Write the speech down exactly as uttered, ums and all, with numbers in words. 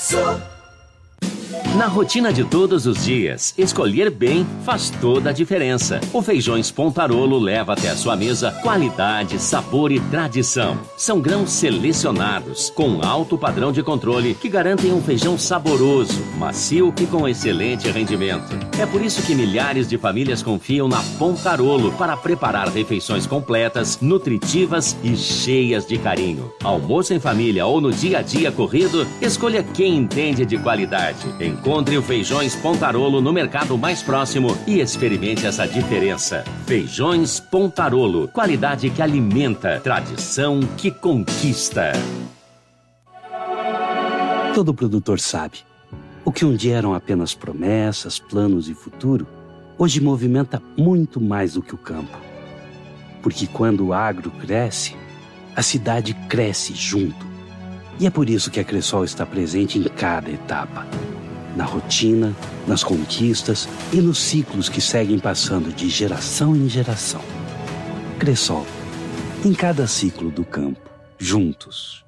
Na rotina de todos os dias, escolher bem faz toda a diferença. O Feijões Pontarolo leva até a sua mesa qualidade, sabor e tradição. São grãos selecionados, com alto padrão de controle, que garantem um feijão saboroso, macio e com excelente rendimento. É por isso que milhares de famílias confiam na Pontarolo para preparar refeições completas, nutritivas e cheias de carinho. Almoço em família ou no dia a dia corrido, escolha quem entende de qualidade. Encontre o Feijões Pontarolo no mercado mais próximo e experimente essa diferença. Feijões Pontarolo, qualidade que alimenta, tradição que conquista. Todo produtor sabe, o que um dia eram apenas promessas, planos e futuro, hoje movimenta muito mais do que o campo. Porque quando o agro cresce, a cidade cresce junto. E é por isso que a Cressol está presente em cada etapa. Na rotina, nas conquistas e nos ciclos que seguem passando de geração em geração. Cressol, em cada ciclo do campo, juntos.